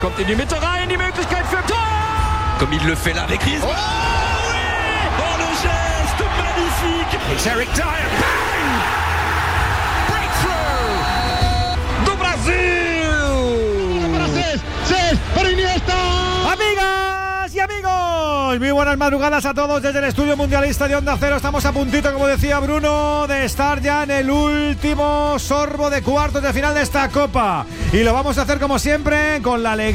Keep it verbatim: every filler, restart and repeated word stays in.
Kommt in die Mitte rein, die Möglichkeit für Tor! Comme il le fait là avec Griezmann. Oh oui! Oh le geste magnifique! It's Eric Dyer. Bang! Breakthrough! Do Brasil! Brasil! ¡Seis! ¡Para Iniesta! Amigas y amigos, muy buenas madrugadas a todos desde el estudio mundialista de Onda Cero. Estamos a puntito, como decía Bruno, de estar ya en el último sorbo de cuartos de final de esta Copa. Y lo vamos a hacer como siempre con la alegría